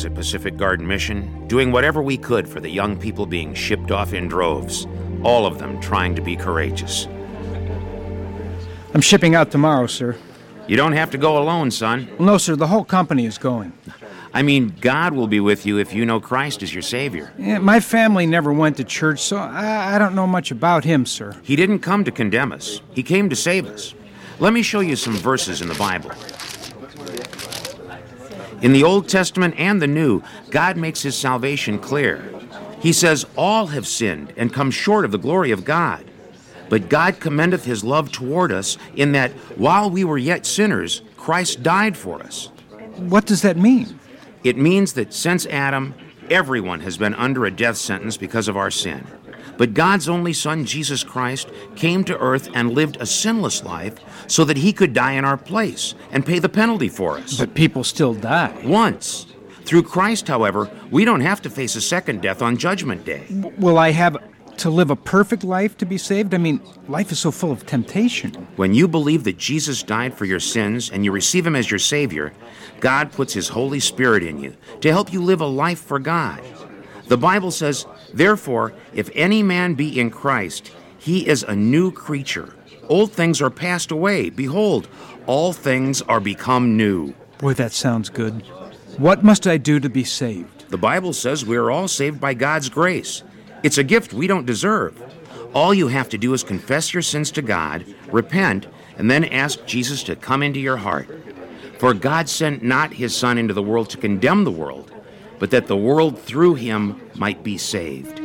at Pacific Garden Mission, doing whatever we could for the young people being shipped off in droves, all of them trying to be courageous. I'm shipping out tomorrow, sir. You don't have to go alone, son. No, sir, the whole company is going. I mean, God will be with you if you know Christ as your Savior. Yeah, my family never went to church, so I don't know much about him, sir. He didn't come to condemn us. He came to save us. Let me show you some verses in the Bible. In the Old Testament and the New, God makes his salvation clear. He says, all have sinned and come short of the glory of God. But God commendeth his love toward us in that while we were yet sinners, Christ died for us. What does that mean? It means that since Adam, everyone has been under a death sentence because of our sin. But God's only Son, Jesus Christ, came to earth and lived a sinless life so that he could die in our place and pay the penalty for us. But people still die. Once. Through Christ, however, we don't have to face a second death on Judgment Day. Will I have to live a perfect life to be saved? I mean, life is so full of temptation. When you believe that Jesus died for your sins and you receive him as your Savior, God puts his Holy Spirit in you to help you live a life for God. The Bible says, therefore, if any man be in Christ, he is a new creature. Old things are passed away. Behold, all things are become new. Boy, that sounds good. What must I do to be saved? The Bible says we are all saved by God's grace. It's a gift we don't deserve. All you have to do is confess your sins to God, repent, and then ask Jesus to come into your heart. For God sent not his Son into the world to condemn the world, but that the world through him might be saved.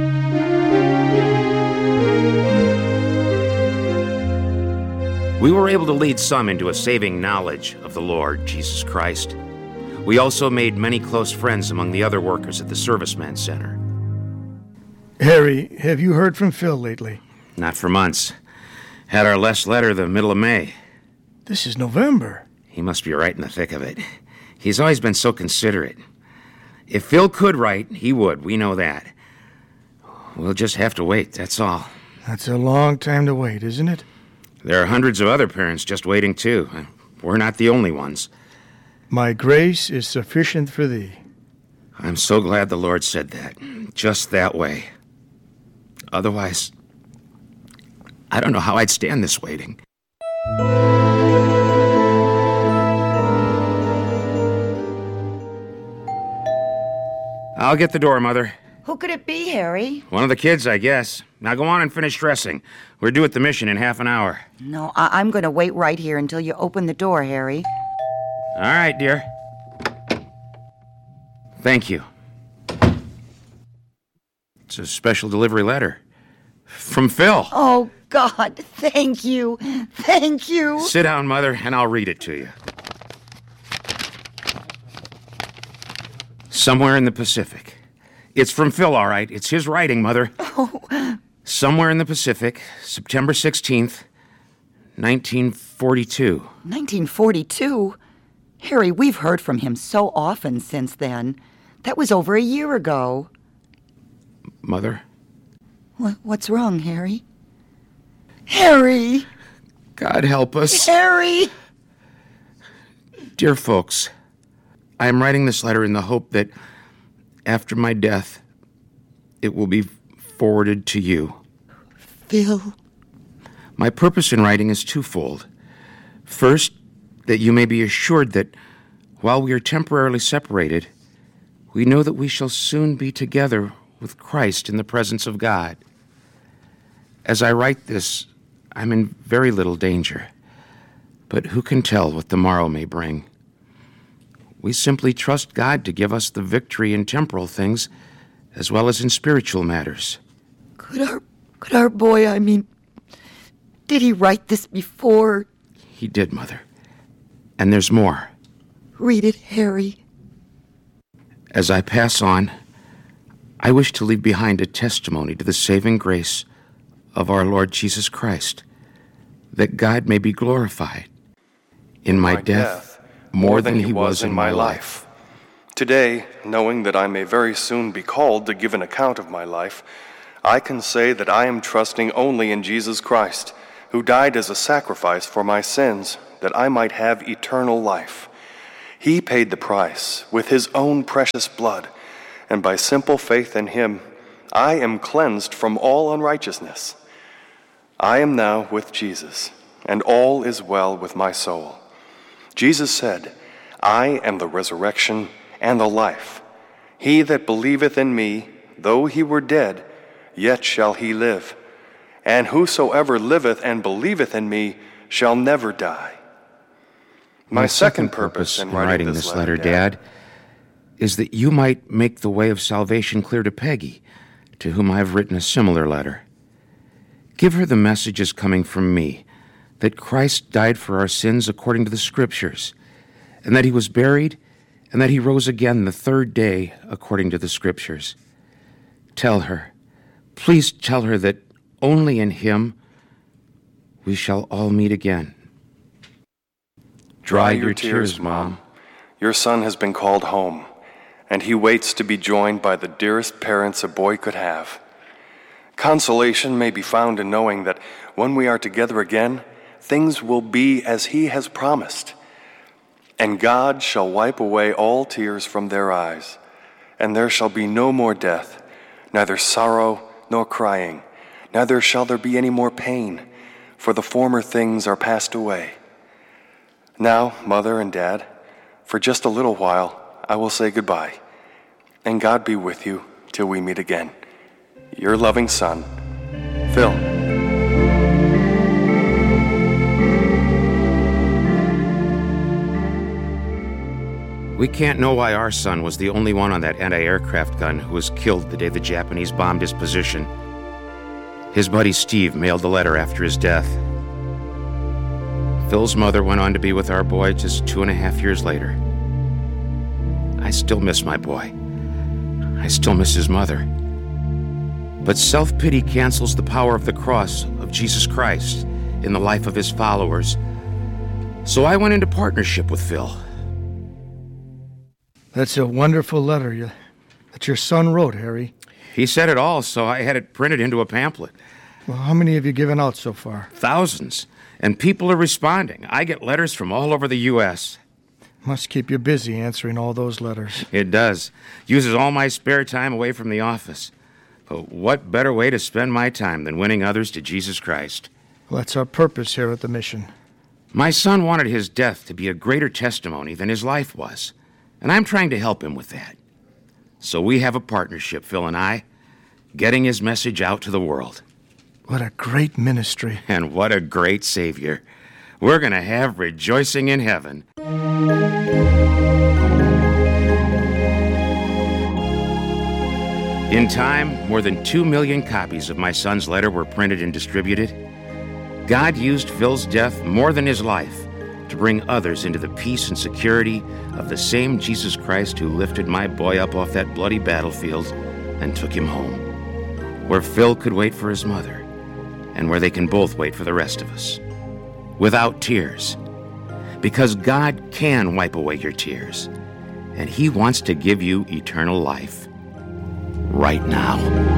We were able to lead some into a saving knowledge of the Lord Jesus Christ. We also made many close friends among the other workers at the Serviceman Center. Harry, have you heard from Phil lately? Not for months. Had our last letter the middle of May. This is November. He must be right in the thick of it. He's always been so considerate. If Phil could write, he would. We know that. We'll just have to wait, that's all. That's a long time to wait, isn't it? There are hundreds of other parents just waiting, too. We're not the only ones. My grace is sufficient for thee. I'm so glad the Lord said that. Just that way. Otherwise, I don't know how I'd stand this waiting. I'll get the door, Mother. Who could it be, Harry? One of the kids, I guess. Now go on and finish dressing. We're due at the mission in half an hour. No, I'm going to wait right here until you open the door, Harry. All right, dear. Thank you. It's a special delivery letter. From Phil. Oh, God, thank you. Thank you. Sit down, Mother, and I'll read it to you. Somewhere in the Pacific. It's from Phil, all right. It's his writing, Mother. Oh. Somewhere in the Pacific, September 16th, 1942. 1942? Harry, we've heard from him so often since then. That was over a year ago. Mother? What's wrong, Harry? Harry! God help us. Harry! Dear folks, I am writing this letter in the hope that after my death, it will be forwarded to you. Phil. My purpose in writing is twofold. First, that you may be assured that while we are temporarily separated, we know that we shall soon be together with Christ in the presence of God. As I write this, I'm in very little danger, but who can tell what the morrow may bring? We simply trust God to give us the victory in temporal things as well as in spiritual matters. Could our boy, did he write this before? He did, Mother. And there's more. Read it, Harry. As I pass on, I wish to leave behind a testimony to the saving grace of our Lord Jesus Christ, that God may be glorified in my death more than he was in my life. Today, knowing that I may very soon be called to give an account of my life, I can say that I am trusting only in Jesus Christ, who died as a sacrifice for my sins, that I might have eternal life. He paid the price with his own precious blood, and by simple faith in him, I am cleansed from all unrighteousness. I am now with Jesus, and all is well with my soul. Jesus said, I am the resurrection and the life. He that believeth in me, though he were dead, yet shall he live. And whosoever liveth and believeth in me shall never die. My second purpose in writing this letter, Dad, is that you might make the way of salvation clear to Peggy, to whom I have written a similar letter. Give her the messages coming from me, that Christ died for our sins according to the Scriptures, and that he was buried, and that he rose again the third day according to the Scriptures. Tell her, please tell her that only in him we shall all meet again. Dry your tears, Mom. Your son has been called home, and he waits to be joined by the dearest parents a boy could have. Consolation may be found in knowing that when we are together again, things will be as he has promised. And God shall wipe away all tears from their eyes, and there shall be no more death, neither sorrow nor crying, neither shall there be any more pain, for the former things are passed away. Now, Mother and Dad, for just a little while, I will say goodbye, and God be with you till we meet again. Your loving son, Phil. We can't know why our son was the only one on that anti-aircraft gun who was killed the day the Japanese bombed his position. His buddy Steve mailed the letter after his death. Phil's mother went on to be with our boy just 2.5 years later. I still miss my boy. I still miss his mother. But self-pity cancels the power of the cross of Jesus Christ in the life of his followers. So I went into partnership with Phil. That's a wonderful letter that your son wrote, Harry. He said it all, so I had it printed into a pamphlet. Well, how many have you given out so far? Thousands. And people are responding. I get letters from all over the U.S. Must keep you busy answering all those letters. It does. Uses all my spare time away from the office. But what better way to spend my time than winning others to Jesus Christ? Well, that's our purpose here at the mission. My son wanted his death to be a greater testimony than his life was, and I'm trying to help him with that. So we have a partnership, Phil and I, getting his message out to the world. What a great ministry. And what a great Savior. We're going to have rejoicing in heaven. In time, more than 2 million copies of my son's letter were printed and distributed. God used Phil's death more than his life to bring others into the peace and security of the same Jesus Christ who lifted my boy up off that bloody battlefield and took him home, where Phil could wait for his mother, and where they can both wait for the rest of us, without tears. Because God can wipe away your tears, and he wants to give you eternal life right now.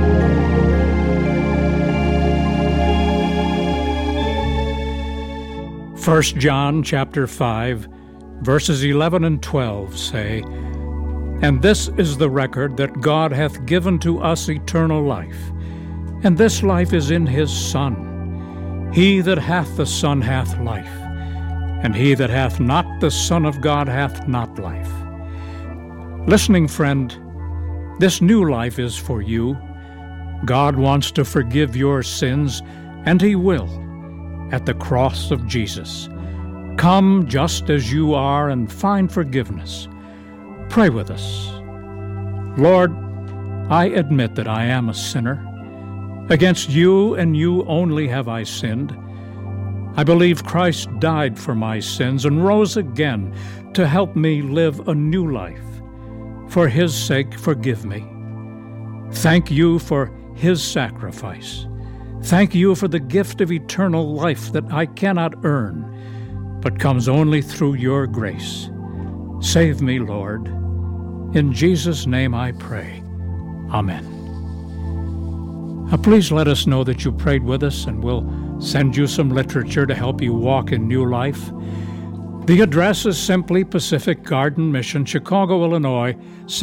1 John chapter 5, verses 11 and 12 say, And this is the record that God hath given to us eternal life, and this life is in his Son. He that hath the Son hath life, and he that hath not the Son of God hath not life. Listening friend, this new life is for you. God wants to forgive your sins, and he will, at the cross of Jesus. Come just as you are and find forgiveness. Pray with us. Lord, I admit that I am a sinner. Against you and you only have I sinned. I believe Christ died for my sins and rose again to help me live a new life. For his sake, forgive me. Thank you for his sacrifice. Thank you for the gift of eternal life that I cannot earn, but comes only through your grace. Save me, Lord. In Jesus' name I pray. Amen. Please let us know that you prayed with us, and we'll send you some literature to help you walk in new life. The address is simply Pacific Garden Mission, Chicago, Illinois,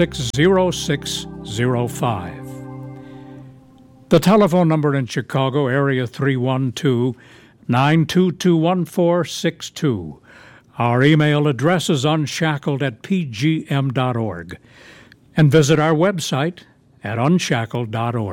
60605. The telephone number in Chicago, area 312-922-1462. Our email address is unshackled@pgm.org. And visit our website at unshackled.org.